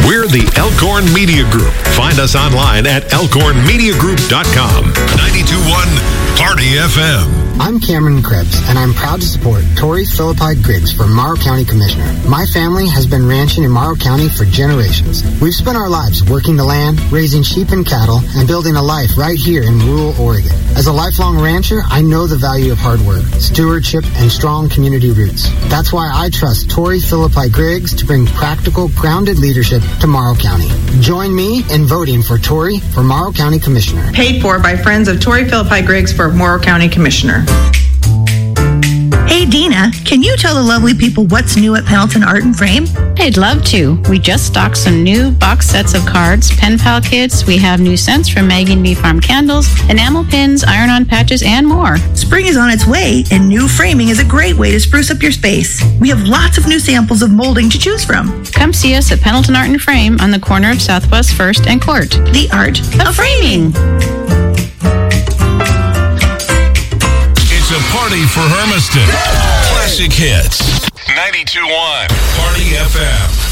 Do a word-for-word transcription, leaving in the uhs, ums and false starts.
We're the Elkhorn Media Group. Find us online at elkhorn media group dot com. ninety-two point one Party F M. I'm Cameron Krebs, and I'm proud to support Tori Philippi Griggs for Morrow County Commissioner. My family has been ranching in Morrow County for generations. We've spent our lives working the land, raising sheep and cattle, and building a life right here in rural Oregon. As a lifelong rancher, I know the value of hard work, stewardship, and strong community roots. That's why I trust Tori Philippi Griggs to bring practical, grounded leadership to Morrow County. Join me in voting for Tori for Morrow County Commissioner. Paid for by Friends of Tori Philippi Griggs for Morrow County Commissioner. Hey, Dina, can you tell the lovely people what's new at Pendleton Art and Frame? I'd love to. We just stocked some new box sets of cards, pen pal kits. We have new scents from Maggie and Me Farm candles, enamel pins, iron-on patches, and more. Spring is on its way, and new framing is a great way to spruce up your space. We have lots of new samples of molding to choose from. Come see us at Pendleton Art and Frame on the corner of Southwest first and Court. The art of, of framing. It's a party for Hermiston. Classic hits. ninety-two point one Party F M.